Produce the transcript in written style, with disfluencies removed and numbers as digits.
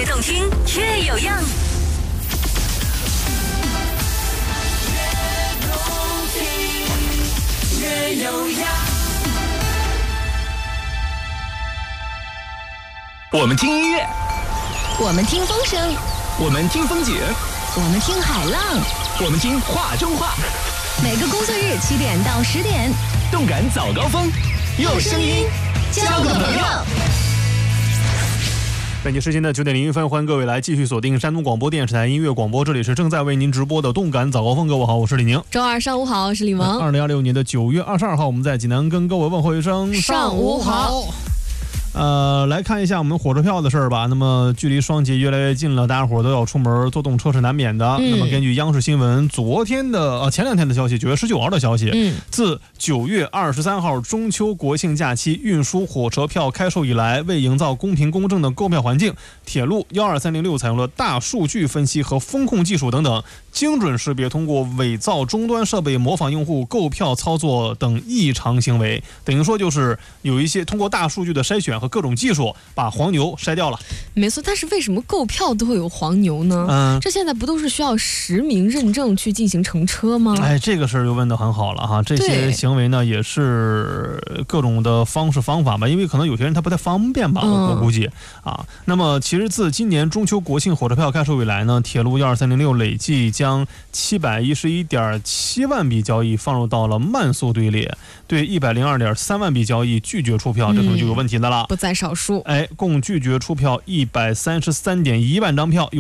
动听，越有样。越动听，越有样。 我们听音乐， 我们听风声， 我们听风景， 我们听海浪， 我们听话中话。 每个工作日7点到10点， 动感早高峰，用声音交个朋友。 北京时间的9点01分，欢迎各位来继续锁定山东广播电视台音乐广播，这里是正在为您直播的动感早高峰。各位好，我是李宁。 周二上午好，我是李萌。 2016年的9月22号，我们在济南跟各位问候一声上午好。 来看一下我们火车票的事儿吧。那么距离双节越来越近了，大家伙都要出门坐动车是难免的。那么根据央视新闻前两天的消息，9月19号的消息，自9月23号中秋国庆假期运输火车票开售以来，为营造公平公正的购票环境，铁路12306采用了大数据分析和风控技术等等，精准识别通过伪造终端设备模仿用户购票操作等异常行为，等于说就是有一些通过大数据的筛选和各种技术把黄牛筛掉了。 没错，但是为什么购票都会有黄牛呢？这现在不都是需要实名认证去进行乘车吗？ 这个事儿就问得很好了哈。这些行为呢也是各种的方式方法吧，因为可能有些人他不太方便吧，我估计啊。那么其实自今年中秋国庆火车票开售以来呢，铁路12306累计将711.7万笔交易放入到了慢速队列，对102.3万笔交易拒绝出票，这可能就有问题的了， 不在少数。 共拒绝出票133.1万张票。